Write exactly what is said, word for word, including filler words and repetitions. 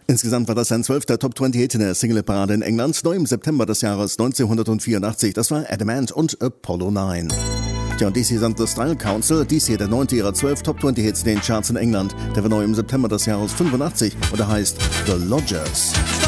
Insgesamt war das sein zwölfter Top zwanzig Hit in der Single-Parade in England, neu im September des Jahres neunzehnhundertvierundachtzig. Das war Adam Ant und Apollo neun. Tja, und dies hier sind The Style Council, dies hier der neunte ihrer zwölf Top zwanzig Hits in den Charts in England. Der war neu im September des Jahres fünfundachtzig und er heißt The Lodgers.